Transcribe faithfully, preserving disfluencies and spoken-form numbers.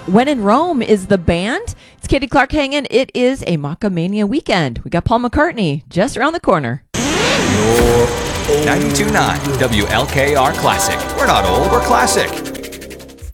When in Rome is the band. It's Katie Clark hanging. It is a Macamania weekend. We got Paul McCartney just around the corner. ninety-two point nine W L K R Classic. We're not old, we're classic.